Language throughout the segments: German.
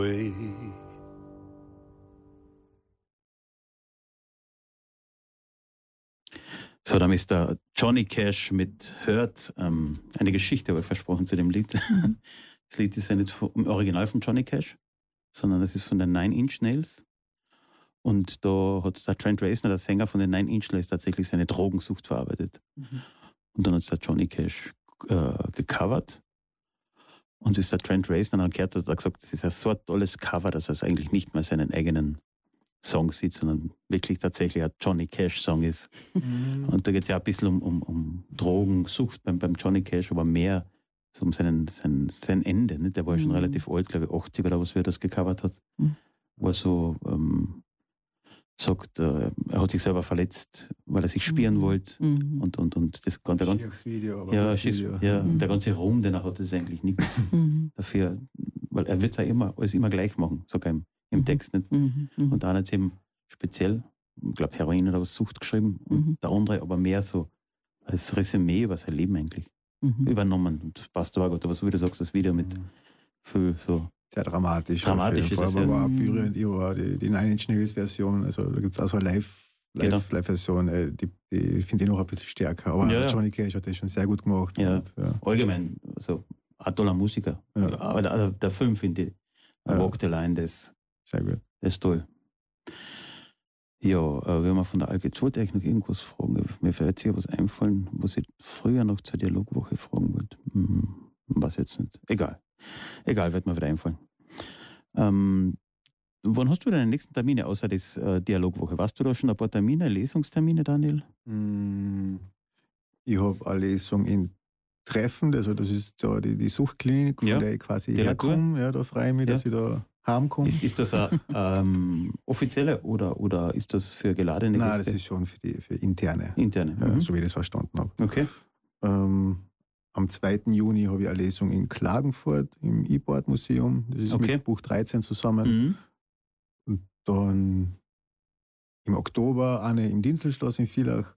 So, dann ist der Johnny Cash mit Hurt. Eine Geschichte habe ich versprochen zu dem Lied. Das Lied ist ja nicht im Original von Johnny Cash, sondern das ist von den Nine Inch Nails. Und da hat der Trent Reznor, der Sänger von den Nine Inch Nails, tatsächlich seine Drogensucht verarbeitet. Und dann hat es der Johnny Cash gecovert. Und wie es der Trent Reznor dann gehört hat, hat er gesagt, das ist ein so tolles Cover, dass er es eigentlich nicht mehr seinen eigenen Song sieht, sondern wirklich tatsächlich ein Johnny Cash-Song ist. Und da geht es ja ein bisschen um Drogensucht beim Johnny Cash, aber mehr so um sein Ende. Nicht? Der war schon relativ alt, glaube ich 80 oder was, wie er das gecovert hat. Wo er so sagt, er hat sich selber verletzt, weil er sich spielen wollte. Und das der ganze Video, aber der ganze Ruhm, den er hat, ist eigentlich nichts dafür, weil er wird es ja alles immer gleich machen, sogar im Text nicht. Und einer hat es eben speziell, ich glaube Heroin oder was Sucht geschrieben und der andere aber mehr so als Resümee über sein Leben eigentlich übernommen. Und passt aber gut, was du wieder sagst, das Video mit viel so sehr dramatisch. Dramatisch ist es, aber war berührend, die Nine Inch Nails Version, also da gibt es auch so eine Live-Version, die finde ich noch ein bisschen stärker. Aber Johnny Cash hat das schon sehr gut gemacht. Ja. Und, allgemein, also ein toller Musiker. Ja. Aber der Film, finde ich, Walk the Line, das sehr gut. Das ist toll. Ja, wenn wir von der ALG2-Technik irgendwas fragen, mir fällt jetzt hier was einfallen, was ich früher noch zur Dialogwoche fragen wollte. Weiß jetzt nicht. Egal, wird mir wieder einfallen. Wann hast du deine nächsten Termine außer das Dialogwoche? Warst du da schon ein paar Termine, Lesungstermine, Daniel? Ich habe eine Lesung in Treffen, also das ist da die Suchtklinik, von der ich quasi herkomme. Ja, da freue ich mich, dass ich da heimkomme. Ist das eine offizielle oder ist das für geladene Gäste? Nein, das ist schon für interne. Interne. So wie ich das verstanden habe. Okay. Am 2. Juni habe ich eine Lesung in Klagenfurt im E-Board-Museum. Das ist mit Buch 13 zusammen. Und dann im Oktober eine im Dinselschloss in Villach.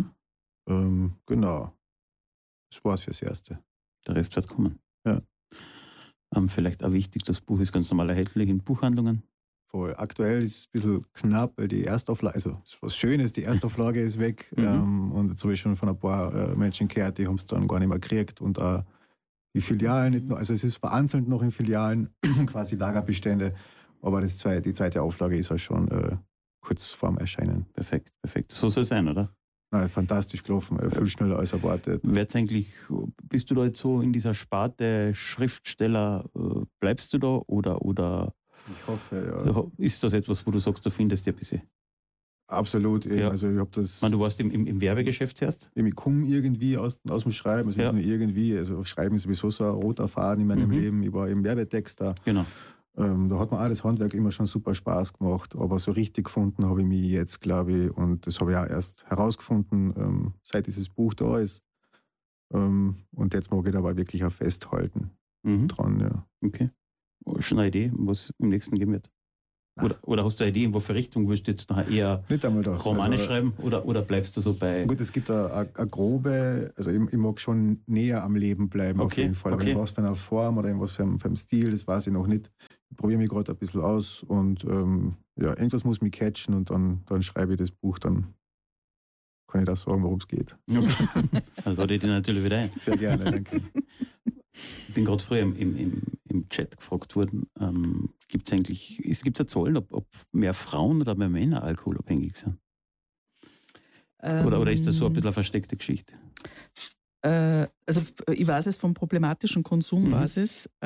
Genau. Das war es fürs Erste. Der Rest wird kommen. Ja. Vielleicht auch wichtig, das Buch ist ganz normal erhältlich in Buchhandlungen. Voll. Aktuell ist es ein bisschen knapp, weil die Erstauflage, also was Schönes, die Erstauflage ist weg. Und jetzt habe ich schon von ein paar Menschen gehört, die haben es dann gar nicht mehr gekriegt. Und auch die Filialen, nicht nur, also es ist vereinzelt noch in Filialen, quasi Lagerbestände, aber die zweite Auflage ist ja schon kurz vorm Erscheinen. Perfekt. So soll es sein, oder? Nein, fantastisch gelaufen, viel schneller als erwartet. Bist du da jetzt so in dieser Sparte Schriftsteller, bleibst du da oder ich hoffe, ja. Ist das etwas, wo du sagst, du findest dir ein bisschen? Absolut, eben. Ja. Also ich habe das. Du warst im Werbegeschäft zuerst? Ich komme irgendwie aus dem Schreiben, also nicht nur irgendwie, also Schreiben ist sowieso so ein roter Faden in meinem Leben. Ich war im Werbetexter. Genau. Da hat mir auch das Handwerk immer schon super Spaß gemacht, aber so richtig gefunden habe ich mich jetzt, glaube ich, und das habe ich auch erst herausgefunden, seit dieses Buch da ist. Und jetzt mag ich dabei wirklich auch festhalten dran, ja. Okay. Schon eine Idee, was im nächsten geben wird? Oder hast du eine Idee, in welche Richtung willst du jetzt noch eher Romane schreiben oder bleibst du so bei... Gut, es gibt eine grobe, also ich mag schon näher am Leben bleiben auf jeden Fall. Aber in was für einer Form oder in was für einem Stil, das weiß ich noch nicht. Ich probiere mich gerade ein bisschen aus und irgendwas muss mich catchen und dann schreibe ich das Buch, dann kann ich das sagen, worum es geht. Okay. Dann lade ich dich natürlich wieder ein. Sehr gerne, danke. Ich bin gerade früher im Chat gefragt worden, gibt es Zahlen, ob mehr Frauen oder mehr Männer alkoholabhängig sind? Oder ist das so ein bisschen eine versteckte Geschichte? Also ich weiß es vom problematischen Konsum, dass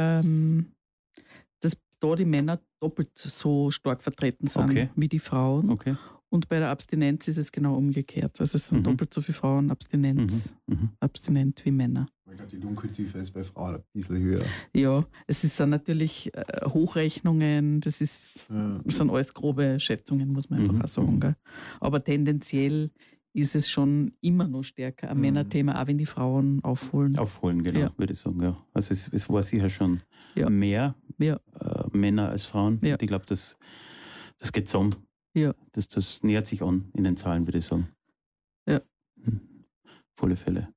da die Männer doppelt so stark vertreten sind wie die Frauen. Okay. Und bei der Abstinenz ist es genau umgekehrt. Also es sind doppelt so viele Frauen abstinent wie Männer. Ich glaube, die Dunkelziffer ist bei Frauen ein bisschen höher. Ja, es sind natürlich Hochrechnungen, das sind alles grobe Schätzungen, muss man einfach auch sagen. Gell? Aber tendenziell ist es schon immer noch stärker ein Männerthema, auch wenn die Frauen aufholen. Aufholen, genau, würde ich sagen. Ja. Also es war sicher schon mehr Männer als Frauen. Ja. Und ich glaube, das geht zusammen. Ja. Das nähert sich an in den Zahlen, würde ich sagen. Ja. Auf alle Fälle.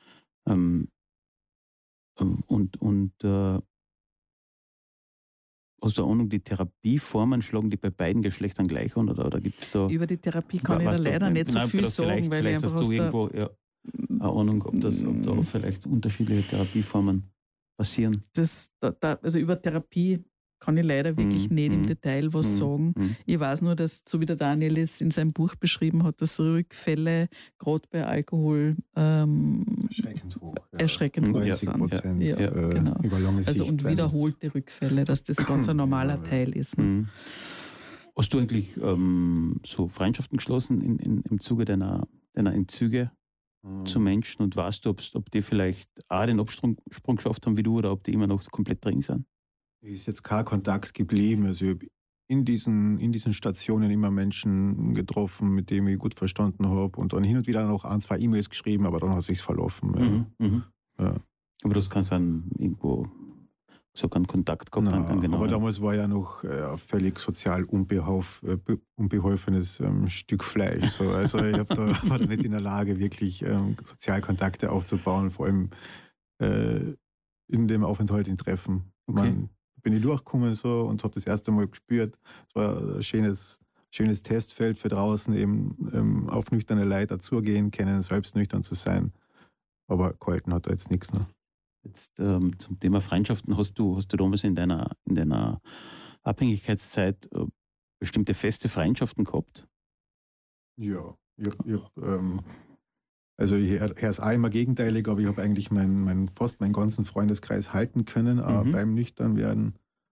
Und Hast du eine Ahnung, die Therapieformen schlagen die bei beiden Geschlechtern gleich an? Oder gibt es da. Über die Therapie kann ich da weißt du, leider nicht so nein, viel oder sagen, weil ich vielleicht einfach hast aus du der. irgendwo eine Ahnung, ob da vielleicht unterschiedliche Therapieformen passieren. Also über Therapie kann ich leider wirklich nicht im Detail was sagen. Ich weiß nur, dass, so wie der Daniel es in seinem Buch beschrieben hat, dass Rückfälle gerade bei Alkohol erschreckend hoch. Ja. Erschreckend hoch 90%. Ja, genau. Über lange Sicht. Also und wiederholte Rückfälle, dass das ganz ein normaler Teil ist. Ne? Hast du eigentlich so Freundschaften geschlossen im Zuge deiner Entzüge zu Menschen und weißt du, ob die vielleicht auch den Absprung geschafft haben wie du oder ob die immer noch komplett drin sind? Ist jetzt kein Kontakt geblieben. Also ich habe in diesen Stationen immer Menschen getroffen, mit denen ich gut verstanden habe und dann hin und wieder noch 1-2 E-Mails geschrieben, aber dann hat es sich verlaufen. Ja. Aber das kann dann irgendwo so keinen Kontakt gehabt haben. Genau, aber damals war ja noch ein völlig sozial unbeholfenes Stück Fleisch. So. Also ich war da nicht in der Lage, wirklich Sozialkontakte aufzubauen, vor allem in dem Aufenthalt in Treffen. Okay. Bin ich durchgekommen so und habe das erste Mal gespürt. Es war ein schönes Testfeld für draußen, eben auf nüchterne Leute dazugehen können, selbst nüchtern zu sein. Aber gehalten hat da jetzt nichts. Ne? Jetzt zum Thema Freundschaften, hast du damals in deiner Abhängigkeitszeit bestimmte feste Freundschaften gehabt? Ja, also ich höre es auch immer gegenteilig, aber ich habe eigentlich fast meinen ganzen Freundeskreis halten können, beim Nüchternwerden.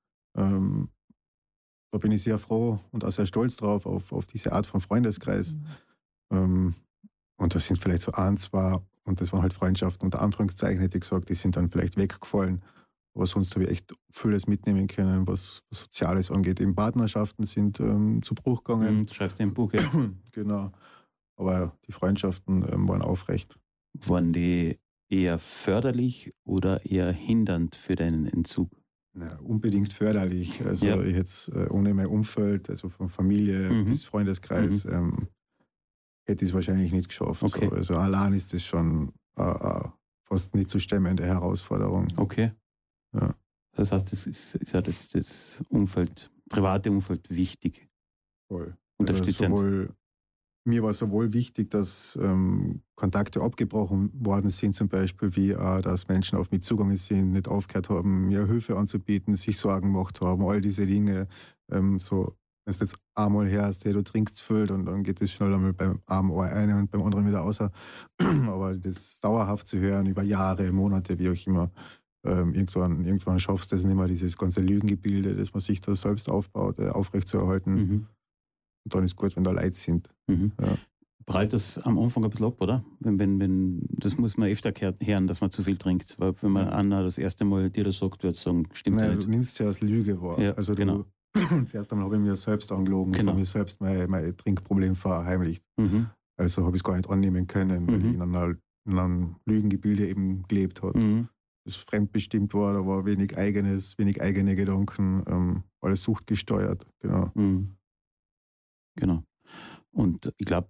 Da bin ich sehr froh und auch sehr stolz drauf, auf diese Art von Freundeskreis. Und das sind vielleicht so 1-2, und das waren halt Freundschaften unter Anführungszeichen, hätte ich gesagt, die sind dann vielleicht weggefallen. Aber sonst habe ich echt vieles mitnehmen können, was Soziales angeht. Eben Partnerschaften sind zu Bruch gegangen. Du schreibst im Buch, ja. Genau. Aber die Freundschaften waren aufrecht. Waren die eher förderlich oder eher hindernd für deinen Entzug? Na, unbedingt förderlich. Also ich jetzt ohne mein Umfeld, also von Familie bis Freundeskreis, hätte ich es wahrscheinlich nicht geschafft. Okay. So. Also allein ist das schon fast nicht zu stemmende Herausforderung. Okay. Ja. Das heißt, das ist ja das Umfeld, private Umfeld wichtig. Voll. Unterstützend. Also mir war sowohl wichtig, dass Kontakte abgebrochen worden sind, zum Beispiel, wie dass Menschen auf mich zugegangen sind, nicht aufgehört haben, mir Hilfe anzubieten, sich Sorgen gemacht haben, all diese Dinge. So, wenn du jetzt einmal hörst, hey, du trinkst viel, und dann geht es schnell einmal beim einen Ohr rein und beim anderen wieder raus. Aber das dauerhaft zu hören, über Jahre, Monate, wie auch immer, irgendwann schaffst du es nicht mehr, dieses ganze Lügengebilde, das man sich da selbst aufbaut, aufrechtzuerhalten. Und dann ist gut, wenn da Leute sind. Ja. Breit das am Anfang ein bisschen ab, oder? Wenn, das muss man öfter hören, dass man zu viel trinkt. Weil wenn man einer das erste Mal dir das sagt, wird sagen, stimmt ja nicht. Du nimmst es ja als Lüge wahr. Ja, also genau. Zuerst einmal habe ich mir selbst angelogen, von mir selbst mein Trinkproblem verheimlicht. Also habe ich es gar nicht annehmen können, weil ich in einem Lügengebilde eben gelebt habe. Das fremdbestimmt war, da war wenig eigene Gedanken, alles suchtgesteuert. Genau. Genau. Und ich glaube,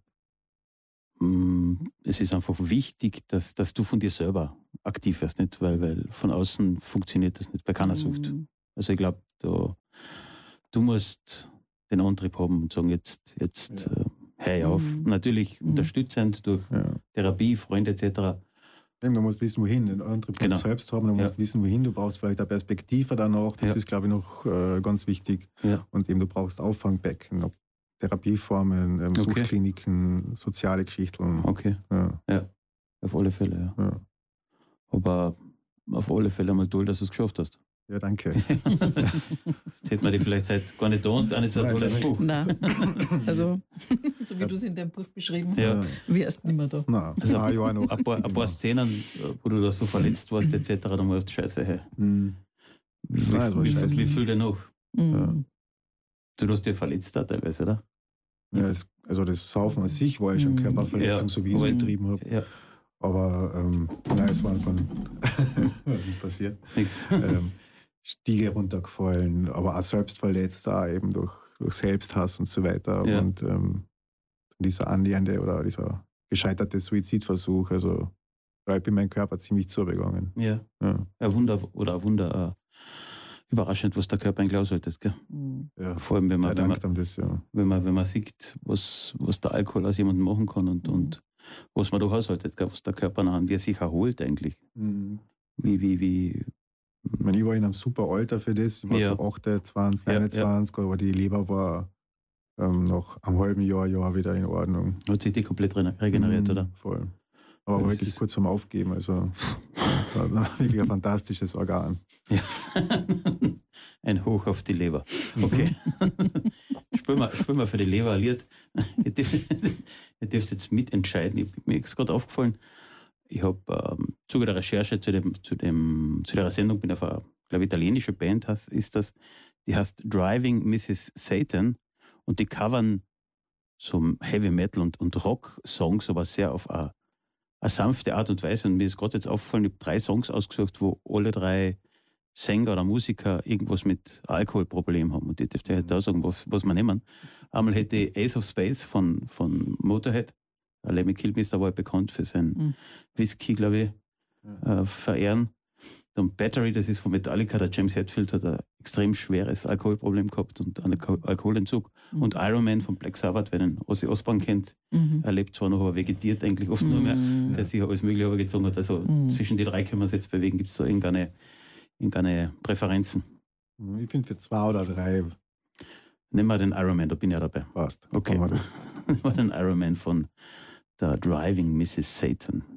es ist einfach wichtig, dass du von dir selber aktiv wirst, nicht? Weil von außen funktioniert das nicht bei keiner Sucht. Also ich glaube, du musst den Antrieb haben und sagen, jetzt hör auf. Natürlich unterstützend durch Therapie, Freunde etc. Du musst wissen, wohin. Den Antrieb kannst du selbst haben, du musst wissen, wohin. Du brauchst vielleicht eine Perspektive danach. Das ist, glaube ich, noch ganz wichtig. Ja. Und eben, du brauchst Auffangbecken, Therapieformen, Suchtkliniken, soziale Geschichten. Okay. Ja, auf alle Fälle, ja. Aber auf alle Fälle einmal toll, dass du es geschafft hast. Ja, danke. Das hätte man dir vielleicht halt gar nicht da und auch nicht so ein tolles Buch. Nein. Also, so wie du es in deinem Buch beschrieben hast, wärst du nicht mehr da. Nein. Also ein paar Szenen, wo du da so verletzt warst, etc., da haben wir gedacht, Scheiße, hey. Wie viel denn noch? Ja. Du hast dich verletzt da teilweise, oder? Ja, also das Saufen an sich war ja schon Körperverletzung, so wie ich es getrieben habe. Ja. Aber es war von was ist passiert? Nichts. Stiege runtergefallen, aber auch selbst verletzt, auch eben durch Selbsthass und so weiter. Ja. Und dieser annähernde oder dieser gescheiterte Suizidversuch, also da bin mein Körper ziemlich zubegangen. Ja. Ein Wunder überraschend, was der Körper eigentlich aushält. Gell? Ja, Vor allem, wenn man sieht, was der Alkohol aus jemandem machen kann und was man da aushaltet, gell? Was der Körper nachher, wie er sich erholt eigentlich. Wie. Ich meine, ich war in einem super Alter für das. Ich war so 28, 29, aber die Leber war nach einem halben Jahr wieder in Ordnung. Hat sich die komplett regeneriert, oder? Voll. Aber ja, wirklich kurz vorm Aufgeben. Also wirklich ein fantastisches Organ. Ja. Ein Hoch auf die Leber. Okay. Spiel mal für die Leber ein Lied. Ihr dürft jetzt mitentscheiden. Mir ist gerade aufgefallen, ich habe im Zuge der Recherche zu der Sendung, bin auf eine, glaube ich, italienische Band, die heißt Driving Mrs. Satan, und die covern so Heavy Metal und Rock-Songs, aber sehr auf eine sanfte Art und Weise. Und mir ist gerade jetzt aufgefallen, ich habe 3 Songs ausgesucht, wo alle 3 Sänger oder Musiker irgendwas mit Alkoholproblemen haben. Und ich dürfte jetzt auch sagen, was wir nehmen. Einmal hätte ich Ace of Space von Motorhead. Lemmy Kilmister war bekannt für seinen Whisky, glaube ich, verehren. Dann Battery, das ist von Metallica. Der James Hetfield hat ein extrem schweres Alkoholproblem gehabt und einen Alkoholentzug. Und Iron Man von Black Sabbath, wer den Ozzy Osbourne kennt, er lebt zwar noch, aber vegetiert eigentlich oft nur mehr. Der sich alles Mögliche übergezogen hat. Also zwischen die 3 können wir uns jetzt bewegen. Gibt es da irgendeine Präferenzen? Ich finde für 2 oder 3. Nehmen wir den Iron Man, da bin ich ja dabei. Passt. Okay. Nehmen wir den Iron Man von der Driving Mrs. Satan.